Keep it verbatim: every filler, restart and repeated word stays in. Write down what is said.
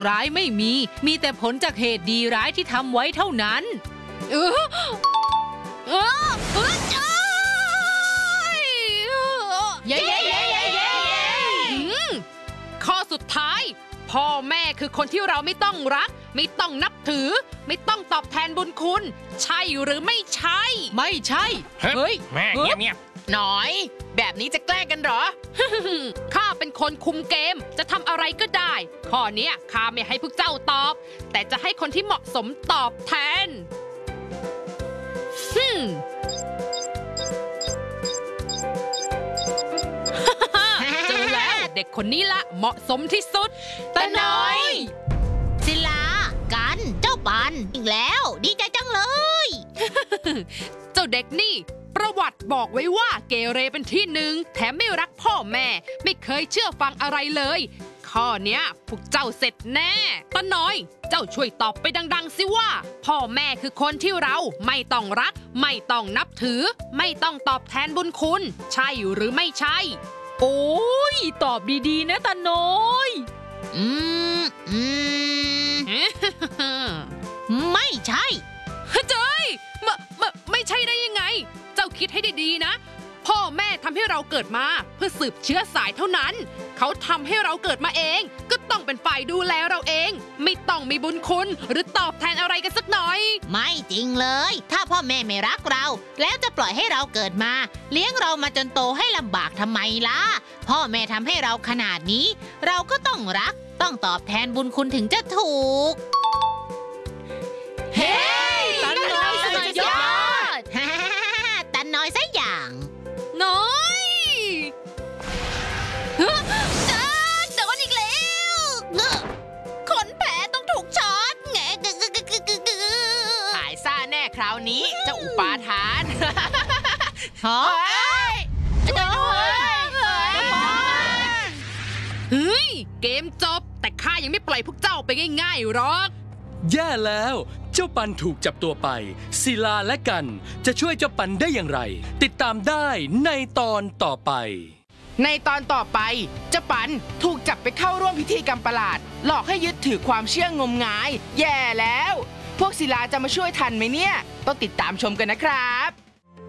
ร้ายไม่มีมีแต่ผลจากเหตุดีร้ายที่ทำไว้เท่านั้นเออเออเออเจ้ยเย้เย้เย้เย้เย้ข้อสุดท้ายพ่อแม่คือคนที่เราไม่ต้องรักไม่ต้องนับถือไม่ต้องตอบแทนบุญคุณใช่หรือไม่ใช่ไม่ใช่เฮ้ยแม่เงียบเงียบหน่อยแบบนี้จะแกล้งกันเหรอ ข้าเป็นคนคุมเกมจะทำอะไรก็ได้ข้อนี้ข้าไม่ให้พวกเจ้าตอบแต่จะให้คนที่เหมาะสมตอบแทนฮึม เจอแล้วเด็กคนนี้ละเหมาะสมที่สุดตาน้อยศิลากันเจ้าปันอีกแล้วดีใจจังเลยเจ้าเด็กนี่ประวัติบอกไว้ว่าเกเรเป็นที่หนึ่งแถมไม่รักพ่อแม่ไม่เคยเชื่อฟังอะไรเลยข้อเนี้ยพวกเจ้าเสร็จแน่ตาน้อยเจ้าช่วยตอบไปดังๆสิว่าพ่อแม่คือคนที่เราไม่ต้องรักไม่ต้องนับถือไม่ต้องตอบแทนบุญคุณใช่หรือไม่ใช่โอ้ยตอบดีๆนะตาน้อยอืมอืมไม่ใช่เจ้ยไม่ไม่ไม่ใช่ได้ยังไงเจ้าคิดให้ดีๆนะพ่อแม่ทำให้เราเกิดมาเพื่อสืบเชื้อสายเท่านั้นเขาทำให้เราเกิดมาเองก็ต้องเป็นฝ่ายดูแลเราเองไม่ต้องมีบุญคุณหรือตอบแทนอะไรกันสักหน่อยไม่จริงเลยถ้าพ่อแม่ไม่รักเราแล้วจะปล่อยให้เราเกิดมาเลี้ยงเรามาจนโตให้ลำบากทำไมล่ะพ่อแม่ทำให้เราขนาดนี้เราก็ต้องรักต้องตอบแทนบุญคุณถึงจะถูกเฮ้ตาน้อยสุดยอดตาน้อยซะอย่างน้อยจ้าโดนอีกแล้วขนแผลต้องถูกช็อตแงะหายซ่าแน่คราวนี้เจ้าอุปาทานฮะเฮ้ยเกมจบแต่ข้ายังไม่ปล่อยพวกเจ้าไปง่ายๆหรอกแย่แล้วเจ้าปันถูกจับตัวไปศิลาและกันจะช่วยเจ้าปันได้อย่างไรติดตามได้ในตอนต่อไปในตอนต่อไปเจ้าปันถูกจับไปเข้าร่วมพิธีกรรมประหลาดหลอกให้ยึดถือความเชื่องมงายแย่แล้วพวกศิลาจะมาช่วยทันไหมเนี่ยต้องติดตามชมกันนะครับ